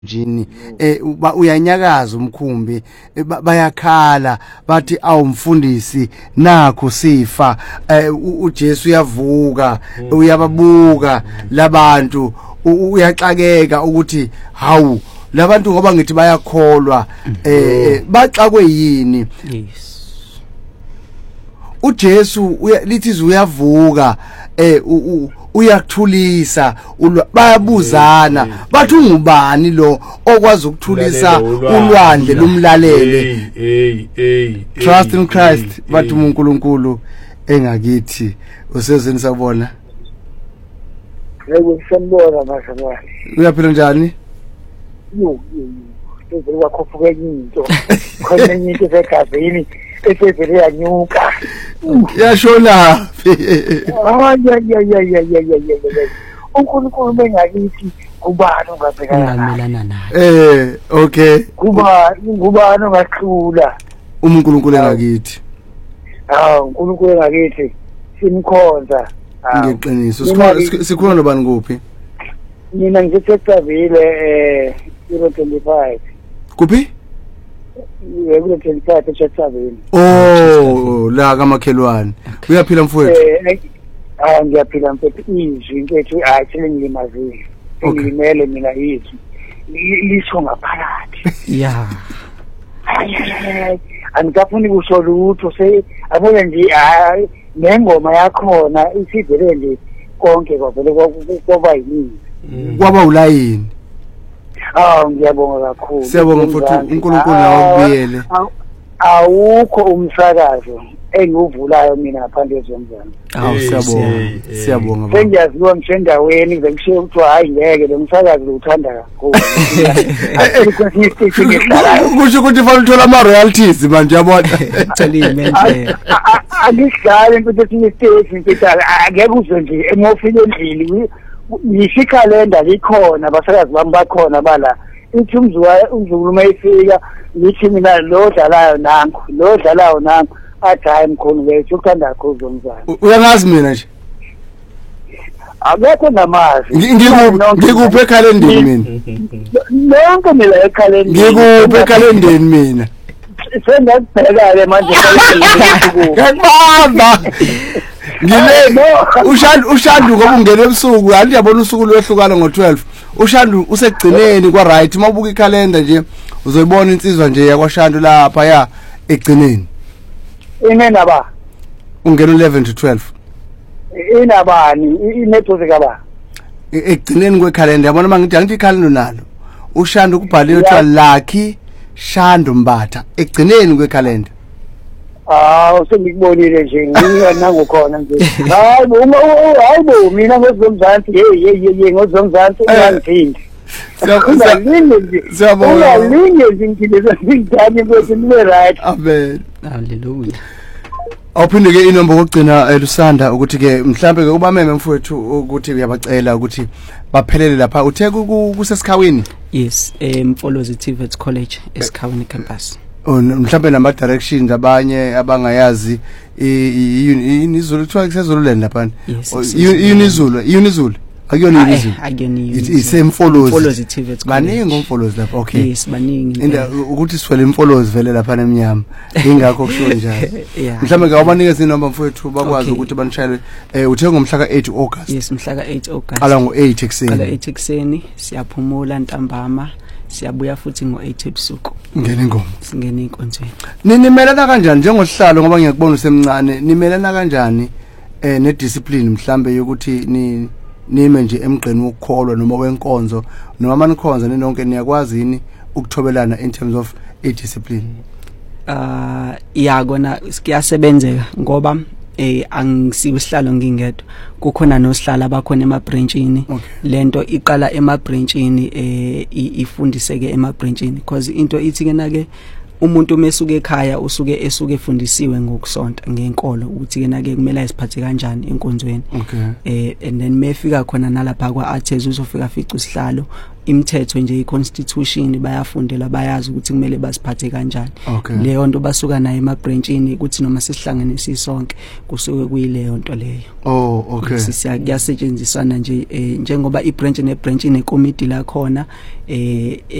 njini uyanyakaza umkhumbi bayakhala bathi awumfundisi nakho sifa uJesu uyavuka uyababuka labantu uyaxakeka ukuthi hawu labantu ngoba ngithi bayakholwa baxakwe yini uJesu lithi uyavuka uyakuthulisa bayabuzana bathi ungubani lo okwazi ukuthulisa ulwandle lumlalele trust in Christ bathi uNkulunkulu engakithi usezweni sabona yebo sanibona mashakani uyaphila njani ezwe kwakhuphuka into khona into segazini efevele yanyuka yashona ya uNkulunkulu bengakithi kubani ongabhekana naye okay kubani ongahlula uNkulunkulu engakithi uNkulunkulu engakithi simkhonza ngeqiniso sikhona nobani kuphi mina ngithethavile 025 kuphi yebo 25 etshavini la kamakhelwane uyaphila mfowethu ngiyaphila mfethu izwi mfethu actually ngilimazile ngilimele mina izwi lisho ngaphakathi angikafuni kusho lutho abona nje nengoma yakhona isivele nje konke kwavele kwaba yini kwaba ulayini ngiyabonga kakhulu siyabonga mfowethu uNkulunkulu nawubiyele awukho umsakazo engiwuvulayo mina ngaphandle kwezomzana siyabonga sengiyaziwa ngisendaweni ngikushiye ukuthi hayi ngeke lo msakazo uthanda kakhulu kusho ukuthi fanele uthola ama royalties manje yabona angisidlali into ethi stage mfethu angeke uze nje emofile endlini yishikhalenda likhona basakazi bami bakhona bala ithi umzulu mayifika lithi mina lo dlalayo nanku athi hayi mkhulu wethu uthanda kakhulu zomzana uyangazi mina nje akekho namazi ngikuphe ekhalendeni mina lonke mina ekhalendeni ngikuphe ekhalendeni mina sengakubheka-ke manje ngiyakubamba ushandu ngoba ungena ebusuku anti yabona usuku lwehlukana ngo12 ushandu usegcineni kwa right mabuka ikhalenda nje uzoyibona insizwa nje yakwashandu lapha ya egcineni inenaba ungena 11 to 12 inabani inethoze kaba egcineni kwekhalenda yabona mangithi angithi ikhalenda nalo ushandu kubhaliwe ukuthi Lucky Shandu Mbatha egcineni kwekhalenda sengikubonile nje nginganango khona nje hayibo mina ngozomzansi ye ngozomzansi ngangithindi siyabonga ngidile ngidanye ukuthi nibe right amen haleluya awuphinde ke inombo kokugcina Lusanda ukuthi ke mhlambe ke ubameme mfowethu ukuthi uyabacela ukuthi baphelele lapha uthe kusesikhawini yes Mfolozi TVET College eSikhawini campus mhlambe nama directions abanye abangayazi inizulu kuthiwa kusezululand lapha inizulu akuyona inizulu isemfolozi TVET baningi umfolozi lapha okay yes baningi ukuthi sifele imfolozi vele lapha emnyama ingakho kusho njalo mhlambe ke abanikeza inamba mfowethu bakwazi ukuthi banishayele uthe ngomhla ka8 August yes mhla ka8 August qala ngo8 ekseni qala 8 ekseni siyaphumula ntambama siyabuya futhi ngo8 ebusuku ngene ingoma singene inkonzweni nimelana kanjani njengosihlalo ngoba ngiyakubona usemncane nimelana kanjani nediscipline mhlambe yokuthi nime nje emgqeni wokukholwa noma wenkonzo noma manikhonza ninonke niyakwazi yini ukuthobelana in terms of discipline kona siyasebenzeka ngoba angisihlalo ngingedwa kukhona nosihlala abakhona emabranchini lento iqala emabranchini ifundiseke emabranchini because into ithi ke nake umuntu mesuke ekhaya usuke efundisiwe ngokusonta ngenkolo ukuthi ke nake kumele isiphathe kanjani enkonzweni and then mefika khona nalapha kwa Artes uzofika fica isihlalo imithetho nje iconstitution bayafundela bayazi ukuthi kumele basiphathe kanjani leyo nto basuka nayo emabranchini ukuthi noma sisihlangene sisonke kusuke kuyileyo nto leyo kuyasetshenziswana nje njengoba ibranch nebranch inekomiti la khona